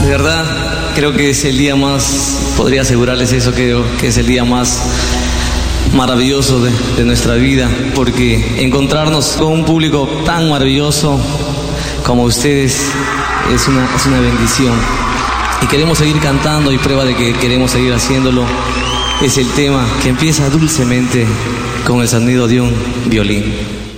De verdad, creo que es el día más, podría asegurarles eso, creo que es el día más maravilloso de nuestra vida, porque encontrarnos con un público tan maravilloso como ustedes es una bendición. Y queremos seguir cantando, y prueba de que queremos seguir haciéndolo es el tema que empieza dulcemente con el sonido de un violín.